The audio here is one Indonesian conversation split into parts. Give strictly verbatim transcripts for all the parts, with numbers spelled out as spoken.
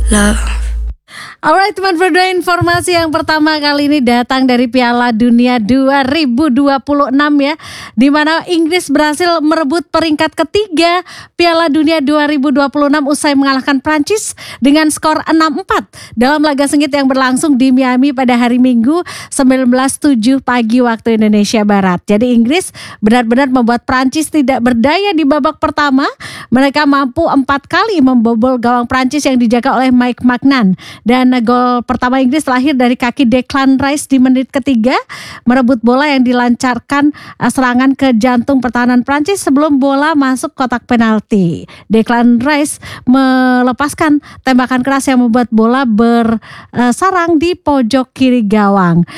love. Alright teman berdua, informasi yang pertama kali ini datang dari Piala Dunia dua ribu dua puluh enam ya, di mana Inggris berhasil merebut peringkat ketiga Piala Dunia dua ribu dua puluh enam usai mengalahkan Prancis dengan skor enam empat dalam laga sengit yang berlangsung di Miami pada hari Minggu sembilan belas tujuh pagi waktu Indonesia Barat. Jadi Inggris benar-benar membuat Prancis tidak berdaya di babak pertama. Mereka mampu empat kali membobol gawang Prancis yang dijaga oleh Mike Maignan. Dan gol pertama Inggris lahir dari kaki Declan Rice di menit ketiga, merebut bola yang dilancarkan serangan ke jantung pertahanan Prancis sebelum bola masuk kotak penalti. Declan Rice melepaskan tembakan keras yang membuat bola bersarang di pojok kiri gawang.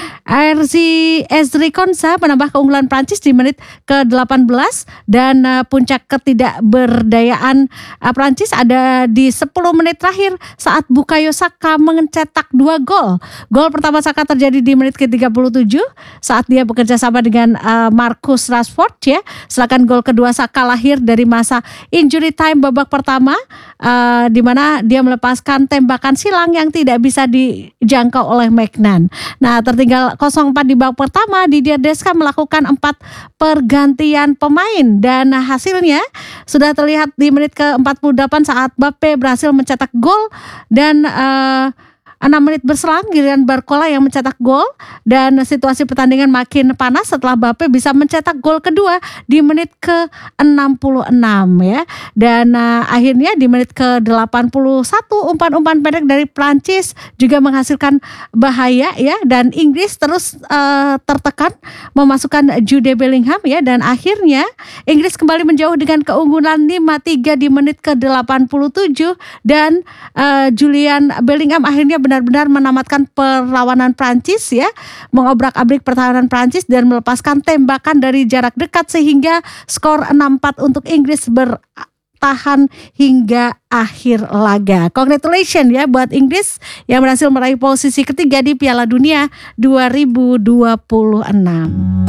Ezri Konsa menambah keunggulan Prancis di menit ke delapan belas dan puncak ketidakberdayaan Prancis ada di sepuluh menit terakhir saat Bukayo Saka mencetak dua gol. Gol pertama Saka terjadi di menit ke tiga puluh tujuh saat dia bekerja sama dengan uh, Marcus Rashford ya. Sedangkan gol kedua Saka lahir dari masa injury time babak pertama uh, di mana dia melepaskan tembakan silang yang tidak bisa dijangkau oleh Maignan. Nah, tertinggal nol empat di babak pertama, Didier Deschamps melakukan empat pergantian pemain dan hasilnya sudah terlihat di menit ke empat puluh delapan saat Mbappe berhasil mencetak gol dan uh, enam menit berselang giliran Barcola yang mencetak gol dan situasi pertandingan makin panas setelah Mbappe bisa mencetak gol kedua di menit ke enam puluh enam ya. Dan uh, akhirnya di menit ke delapan puluh satu umpan-umpan pendek dari Prancis juga menghasilkan bahaya ya, dan Inggris terus uh, tertekan memasukkan Jude Bellingham ya, dan akhirnya Inggris kembali menjauh dengan keunggulan lima tiga di menit ke delapan puluh tujuh dan uh, Julian Bellingham akhirnya benar-benar menamatkan perlawanan Prancis ya, mengobrak-abrik pertahanan Prancis dan melepaskan tembakan dari jarak dekat sehingga skor enam empat untuk Inggris bertahan hingga akhir laga. Congratulations ya buat Inggris yang berhasil meraih posisi ketiga di Piala Dunia dua ribu dua puluh enam.